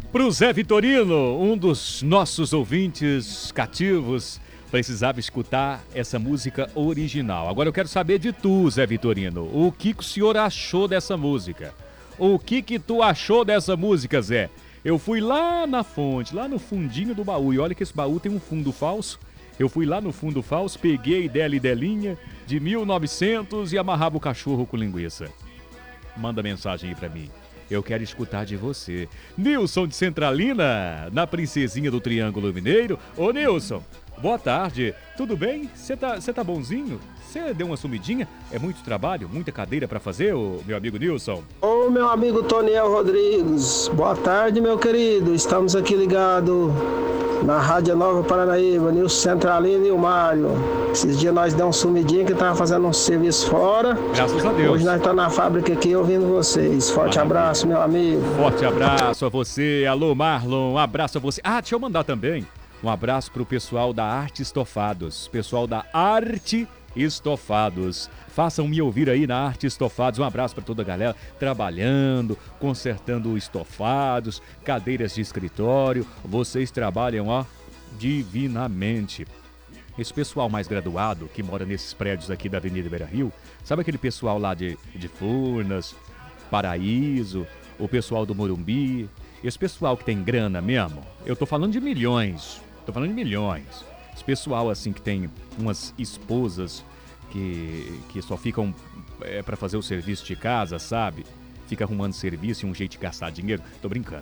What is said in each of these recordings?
Pro Zé Vitorino, um dos nossos ouvintes cativos, precisava escutar essa música original. Agora eu quero saber de tu, Zé Vitorino. O que o senhor achou dessa música? O que tu achou dessa música, Zé? Eu fui lá na fonte, lá no fundinho do baú. E olha que esse baú tem um fundo falso. Eu fui lá no fundo falso, peguei Dela e Delinha de 1900 e amarrava o cachorro com linguiça. Manda mensagem aí pra mim. Eu quero escutar de você. Nilson de Centralina, na Princesinha do Triângulo Mineiro. Ô Nilson, boa tarde. Tudo bem? Você tá bonzinho? Você deu uma sumidinha? É muito trabalho, muita cadeira pra fazer, ô, meu amigo Nilson? Ô, meu amigo Toniel Rodrigues. Boa tarde, meu querido. Estamos aqui ligados na Rádio Nova Paranaíba, Nilson Centralina e o Mário. Esses dias nós demos uma sumidinha que tava fazendo um serviço fora. Graças a Deus. Hoje nós estamos na fábrica aqui ouvindo vocês. Forte abraço, meu amigo. Forte abraço a você. Alô, Marlon, um abraço a você. Ah, deixa eu mandar também um abraço pro pessoal da Arte Estofados. Pessoal da Arte Estofados. Façam-me ouvir aí na Arte Estofados. Um abraço para toda a galera trabalhando, consertando estofados, cadeiras de escritório. Vocês trabalham, ó, divinamente. Esse pessoal mais graduado que mora nesses prédios aqui da Avenida Beira-Rio, sabe aquele pessoal lá de Furnas, Paraíso, o pessoal do Morumbi, esse pessoal que tem grana mesmo? Eu tô falando de milhões, Esse pessoal assim que tem umas esposas que só ficam pra fazer o serviço de casa, sabe? Fica arrumando serviço e um jeito de gastar dinheiro. Tô brincando.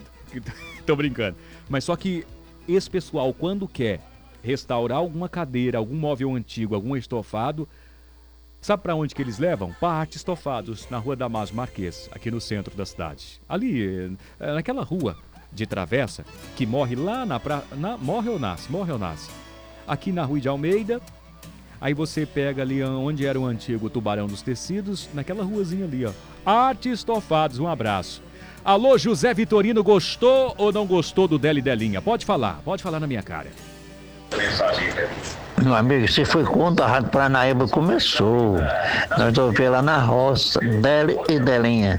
Mas só que esse pessoal, quando quer restaurar alguma cadeira, algum móvel antigo, algum estofado, sabe pra onde que eles levam? Pra Arte Estofados, na Rua Damásio Marques, aqui no centro da cidade. Ali, naquela rua de travessa, que morre lá morre ou nasce? Aqui na Rua de Almeida, aí você pega ali onde era o antigo Tubarão dos Tecidos, naquela ruazinha ali, ó. Arte Estofados, um abraço. Alô, José Vitorino, gostou ou não gostou do Dela e Delinha? Pode falar na minha cara. Meu amigo, você foi quando a Rádio Paranaíba começou. Nós ouvimos lá na roça, Dela e Delinha.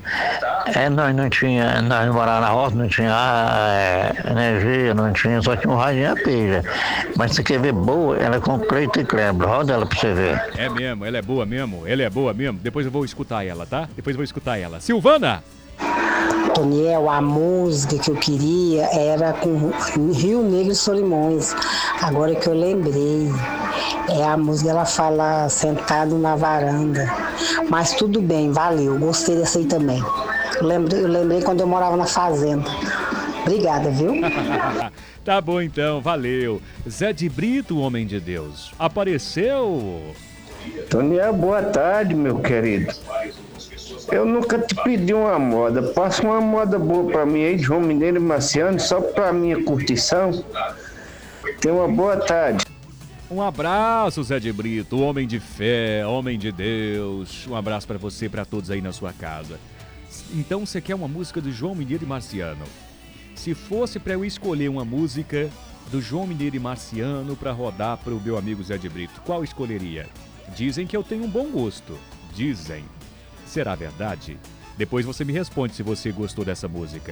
Nós morávamos na roça, não tinha energia, não tinha, só tinha um rádio a pilha. Mas você quer ver boa, ela é com Cleito e Kleber. Roda ela pra você ver. É mesmo, ela é boa mesmo. Depois eu vou escutar ela, tá? Silvana! Toniel, a música que eu queria era com Rio Negro e Solimões. Agora que eu lembrei, a música, ela fala sentado na varanda. Mas tudo bem, valeu, gostei dessa aí também. Eu lembrei quando eu morava na fazenda. Obrigada, viu? Tá bom então, valeu. Zé de Brito, homem de Deus, apareceu? Toniel, boa tarde, meu querido. Eu nunca te pedi uma moda. Passa uma moda boa pra mim aí, João Mineiro e Marciano, só pra minha curtição. Tenha uma boa tarde. Um abraço, Zé de Brito, homem de fé, homem de Deus. Um abraço pra você e pra todos aí na sua casa. Então você quer uma música do João Mineiro e Marciano? Se fosse pra eu escolher uma música do João Mineiro e Marciano pra rodar pro meu amigo Zé de Brito, qual escolheria? Dizem que eu tenho um bom gosto. Dizem. Será verdade? Depois você me responde se você gostou dessa música.